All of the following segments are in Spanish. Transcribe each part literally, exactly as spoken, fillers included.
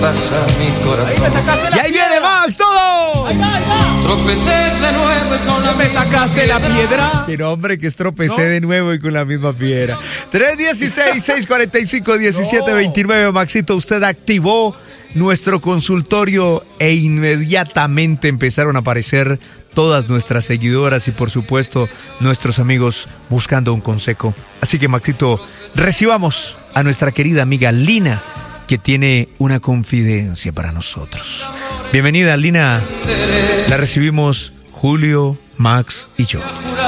Pasa mi corazón. Y ahí viene Max, todo. Ahí va, ahí va. Tropecé de nuevo y con la ¿Me misma sacaste la piedra? Qué nombre que estropecé ¿No? de nuevo y con la misma piedra. tres dieciséis, seis cuarenta y cinco, diecisiete veintinueve. Maxito, usted activó nuestro consultorio e inmediatamente empezaron a aparecer todas nuestras seguidoras y por supuesto nuestros amigos buscando un consejo. Así que Maxito, recibamos a nuestra querida amiga Lina, que tiene una confidencia para nosotros. Bienvenida, Lina. La recibimos Julio, Max y yo.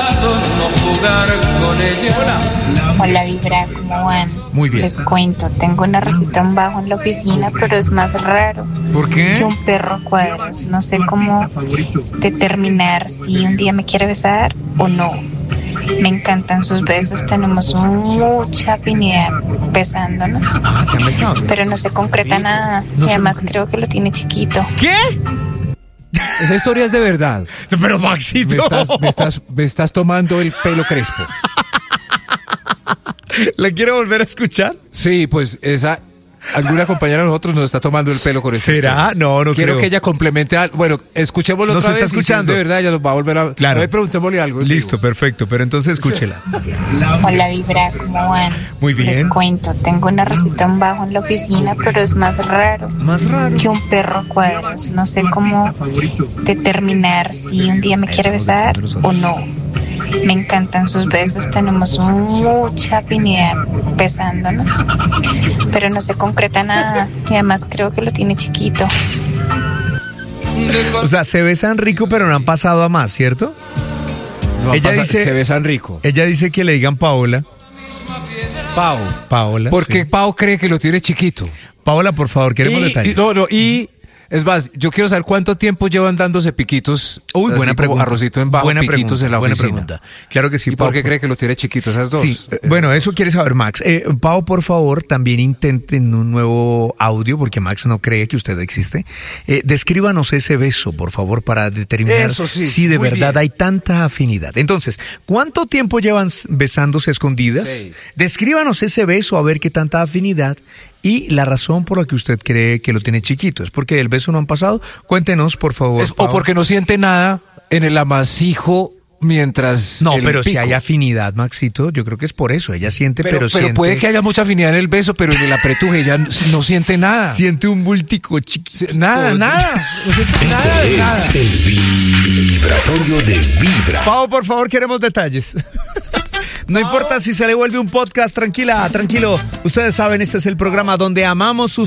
Hola Vibra, ¿cómo van? Muy bien. Les cuento, tengo un arrocito en bajo en la oficina, pero es más raro ¿Por qué? que un perro a cuadros. No sé cómo determinar si un día me quiere besar o no. Me encantan sus besos, tenemos mucha afinidad besándonos, Ah, se han besado. pero no se concreta nada. No Y se además concreta. creo que lo tiene chiquito. ¿Qué? Esa historia es de verdad. Pero Maxito. Me estás, me estás, me estás tomando el pelo crespo. ¿La quiero volver a escuchar? Sí, pues esa... Alguna compañera de nosotros nos está tomando el pelo con esta ¿Será? historia. No, no Quiero creo. que ella complemente algo. Bueno, escuchémoslo Nos otra está vez. y si es escuchando. de verdad, ella nos va a volver a... Claro. Ahí preguntémosle algo. en Listo, vivo. perfecto. Pero entonces escúchela. Hola Vibra, ¿cómo van? Muy bien. Les cuento, tengo un arrocito en bajo en la oficina, pero es más raro Más raro. que un perro a cuadros. No sé cómo determinar si un día me quiere besar o no. Me encantan sus besos, tenemos mucha afinidad besándonos, pero no se concreta nada. Y además creo que lo tiene chiquito. O sea, se besan rico, pero no han pasado a más, ¿cierto? No, ella pasa- dice- se besan rico. Ella dice que le digan Paola. Pau. Paola. ¿Por qué sí. Pau cree que lo tiene chiquito? Paola, por favor, queremos y, detalles. y- no, no, y es más, yo quiero saber cuánto tiempo llevan dándose piquitos. Uy, así buena como pregunta. Arrocito en bajo, buena piquitos pregunta, en la buena oficina. pregunta. Claro que sí, ¿Y Pau. por qué cree que lo tiene chiquito esas dos? Sí, Eh, bueno, eso quiere saber Max. Eh, Pau, por favor, también intenten un nuevo audio, porque Max no cree que usted existe. Eh, descríbanos ese beso, por favor, para determinar Eso sí, si de muy verdad bien. hay tanta afinidad. Entonces, ¿cuánto tiempo llevan s- besándose a escondidas? Sí. Descríbanos ese beso, a ver qué tanta afinidad. Y la razón por la que usted cree que lo tiene chiquito, ¿es porque el beso no han pasado? Cuéntenos, por favor. es- o Pau. porque no siente nada en el amasijo mientras. No, el pero si pico. hay afinidad, Maxito, yo creo que es por eso. Ella siente, Pero, pero, pero siente... puede que haya mucha afinidad en el beso, pero en el apretuje ella n- no siente nada. Siente un bultico chiquito. Sí, Nada, nada. No siente nada de nada. Este es el vibratorio de Vibra. Pau, por favor, queremos detalles. No importa si se le vuelve un podcast, tranquila, tranquilo. Ustedes saben, este es el programa donde amamos sus